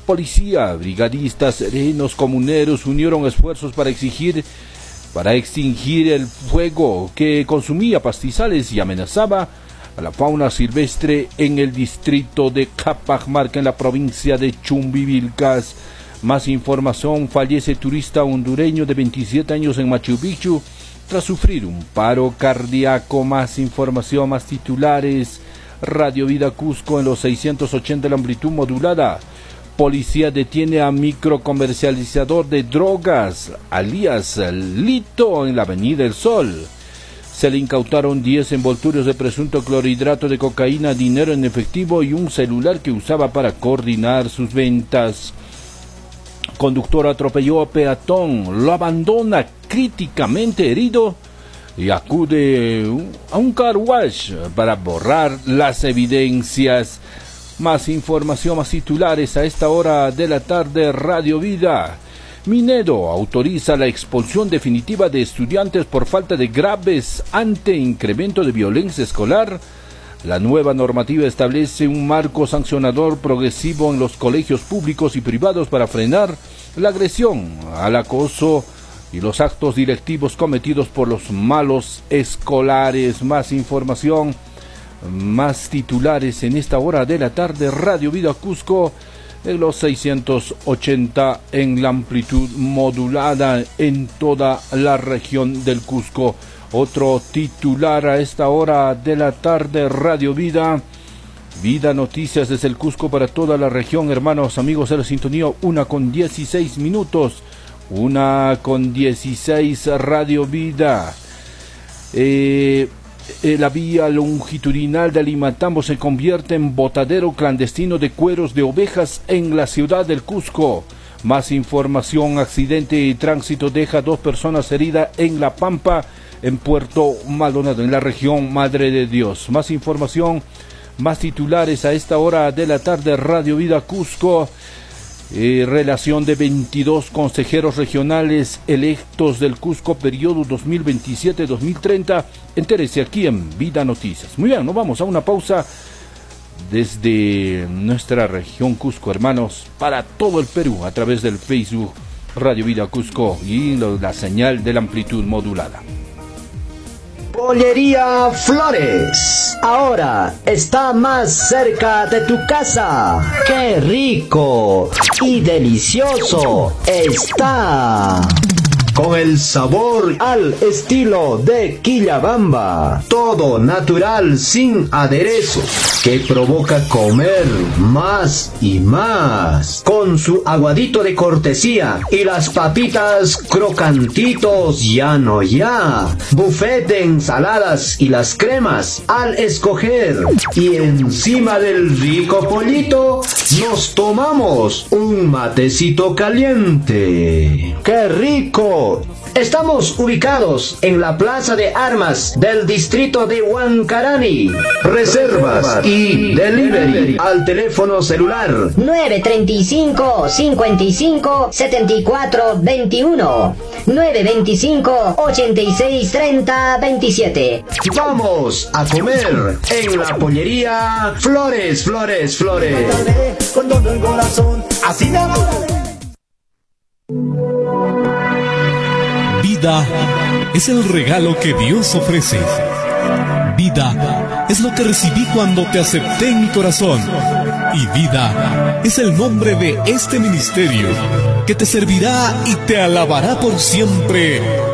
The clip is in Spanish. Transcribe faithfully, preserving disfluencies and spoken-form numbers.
policía, brigadistas, serenos, comuneros unieron esfuerzos para exigir, para extinguir el fuego que consumía pastizales y amenazaba a la fauna silvestre en el distrito de Cajamarca, en la provincia de Chumbivilcas. Más información: fallece turista hondureño de veintisiete años en Machu Picchu tras sufrir un paro cardíaco. Más información, más titulares. Radio Vida Cusco en los seiscientos ochenta de la amplitud modulada. Policía detiene a microcomercializador de drogas, alias Lito, en la Avenida El Sol. Se le incautaron diez envoltorios de presunto clorhidrato de cocaína, dinero en efectivo y un celular que usaba para coordinar sus ventas. Conductor atropelló a peatón, lo abandona críticamente herido y acude a un car wash para borrar las evidencias. Más información, más titulares a esta hora de la tarde. Radio Vida. Minedo autoriza la expulsión definitiva de estudiantes por falta de graves ante incremento de violencia escolar. La nueva normativa establece un marco sancionador progresivo en los colegios públicos y privados para frenar la agresión, al acoso y los actos directivos cometidos por los malos escolares. Más información, más titulares en esta hora de la tarde. Radio Vida Cusco en los seiscientos ochenta en la amplitud modulada en toda la región del Cusco. Otro titular a esta hora de la tarde. Radio Vida. Vida Noticias desde el Cusco para toda la región. Hermanos, amigos de la sintonía, una con dieciséis minutos. Una con dieciséis. Radio Vida. Eh, eh, la vía longitudinal de Alimatambo se convierte en botadero clandestino de cueros de ovejas en la ciudad del Cusco. Más información: accidente y tránsito deja dos personas heridas en La Pampa, en Puerto Maldonado, en la región Madre de Dios. Más información, más titulares a esta hora de la tarde. Radio Vida Cusco. Eh, relación de veintidós consejeros regionales electos del Cusco, periodo dos mil veintisiete a dos mil treinta. Entérese aquí en Vida Noticias. Muy bien, nos vamos a una pausa desde nuestra región Cusco, hermanos, para todo el Perú, a través del Facebook Radio Vida Cusco y la señal de la amplitud modulada. Pollería Flores, ahora está más cerca de tu casa. ¡Qué rico y delicioso está! Con el sabor al estilo de Quillabamba, todo natural sin aderezos, que provoca comer más y más. Con su aguadito de cortesía y las papitas crocantitos ya no ya. Buffet de ensaladas y las cremas al escoger. Y encima del rico pollito nos tomamos un matecito caliente. ¡Qué rico! Estamos ubicados en la Plaza de Armas del distrito de Huancarani. Reservas y delivery al teléfono celular nueve treinta y cinco, cincuenta y cinco, setenta y cuatro veintiuno, nueve veinticinco, ochenta y seis, treinta veintisiete. Vamos a comer en la pollería Flores, Flores, Flores. Con todo el corazón, así de Vida es el regalo que Dios ofrece. Vida es lo que recibí cuando te acepté en mi corazón. Y vida es el nombre de este ministerio que te servirá y te alabará por siempre.